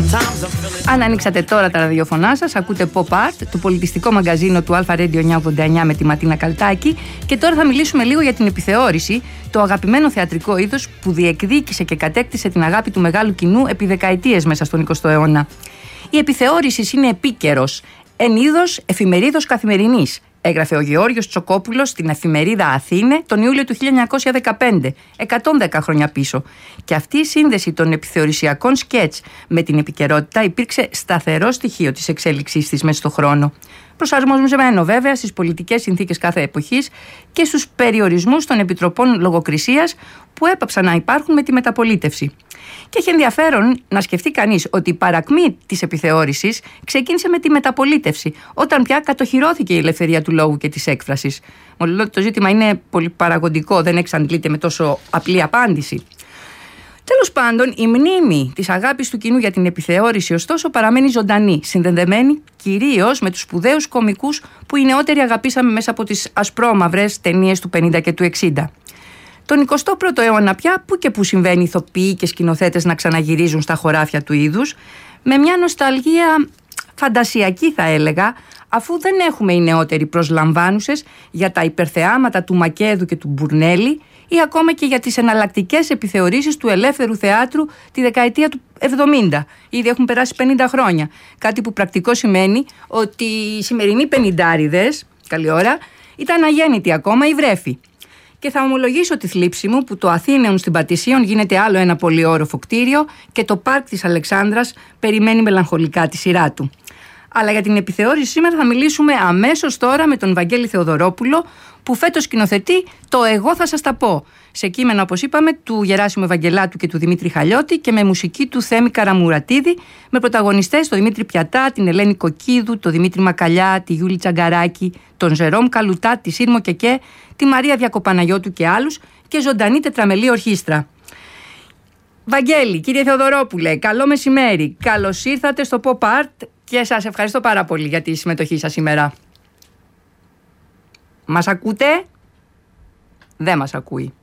Αν ανοίξατε τώρα τα ραδιοφωνά σας, ακούτε Pop Art, το πολιτιστικό μαγκαζίνο του Alpha Radio 989 με τη Ματίνα Καλτάκη. Και τώρα θα μιλήσουμε λίγο για την επιθεώρηση, το αγαπημένο θεατρικό είδος που διεκδίκησε και κατέκτησε την αγάπη του μεγάλου κοινού επί δεκαετίες μέσα στον 20ο αιώνα. Η επιθεώρηση είναι επίκαιρος, εν είδος εφημερίδος καθημερινής. Έγραφε ο Γεώργιος Τσοκόπουλος στην εφημερίδα Αθήνε τον Ιούλιο του 1915, 110 χρόνια πίσω. Και αυτή η σύνδεση των επιθεωρησιακών σκέτς με την επικαιρότητα υπήρξε σταθερό στοιχείο της εξέλιξής της μέσα στον χρόνο. Προσαρμοσμένο βέβαια στις πολιτικές συνθήκες κάθε εποχής και στους περιορισμούς των επιτροπών λογοκρισίας που έπαψαν να υπάρχουν με τη μεταπολίτευση. Και έχει ενδιαφέρον να σκεφτεί κανείς ότι η παρακμή της επιθεώρησης ξεκίνησε με τη μεταπολίτευση, όταν πια κατοχυρώθηκε η ελευθερία του λόγου και της έκφρασης. Μόλις ότι το ζήτημα είναι πολύ παραγωγικό, δεν εξαντλείται με τόσο απλή απάντηση. Τέλος πάντων, η μνήμη της αγάπης του κοινού για την επιθεώρηση, ωστόσο, παραμένει ζωντανή, συνδεδεμένη κυρίως με τους σπουδαίους κωμικούς που οι νεότεροι αγαπήσαμε μέσα από τις ασπρόμαυρες ταινίες του 50 και του 60. Τον 21ο αιώνα πια, που και που συμβαίνει ηθοποιοί και σκηνοθέτες να ξαναγυρίζουν στα χωράφια του είδους, με μια νοσταλγία φαντασιακή θα έλεγα, αφού δεν έχουμε οι νεότεροι προσλαμβάνουσες για τα υπερθεάματα του Μακέδου και του Μπουρνέλη ή ακόμα και για τις εναλλακτικές επιθεωρήσεις του ελεύθερου θεάτρου τη δεκαετία του 70. Ήδη έχουν περάσει 50 χρόνια. Κάτι που πρακτικό σημαίνει ότι οι σημερινοί πενηντάριδες, καλή ώρα, ήταν αγέννητοι ακόμα ή βρέφοι. Και θα ομολογήσω τη θλίψη μου που το Αθήνεων στην Πατησίων γίνεται άλλο ένα πολύ όροφο κτίριο και το πάρκ της Αλεξάνδρας περιμένει μελαγχολικά τη σειρά του. Αλλά για την επιθεώρηση σήμερα θα μιλήσουμε αμέσως τώρα με τον Βαγγέλη Θεοδωρόπουλο, που φέτος σκηνοθετεί το «Εγώ θα σας τα πω», σε κείμενα, όπως είπαμε, του Γεράσιμου Ευαγγελάτου και του Δημήτρη Χαλιώτη και με μουσική του Θέμη Καραμουρατίδη, με πρωταγωνιστές τον Δημήτρη Πιατά, την Ελένη Κοκκίδου, τον Δημήτρη Μακαλιά, τη Γιούλη Τσαγκαράκη, τον Ζερόμ Καλουτά, τη Σύρμο Κεκέ, τη Μαρία Διακοπαναγιώτου και άλλους, και ζωντανή τετραμελή ορχήστρα. Βαγγέλη, κύριε Θεοδωρόπουλε, καλό μεσημέρι. Καλώς ήρθατε στο Pop Art και σας ευχαριστώ πάρα πολύ για τη συμμετοχή σας σήμερα. Μας ακούτε? Δεν μας ακούει.